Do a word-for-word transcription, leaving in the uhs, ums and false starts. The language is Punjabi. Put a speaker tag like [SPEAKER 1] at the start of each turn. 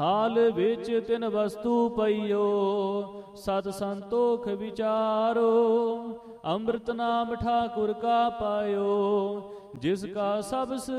[SPEAKER 1] ਹਾਲ ਵਿੱਚ ਤਿਨ ਵਸਤੂ ਪਈਓ, ਸਤ ਸੰਤੋਖ ਵਿਚਾਰੋ। ਅੰਮ੍ਰਿਤ ਨਾਮ ਠਾਕੁਰ ਕਾ ਪਾਇਓ, ਜਿਸ ਕਾ ਸਭ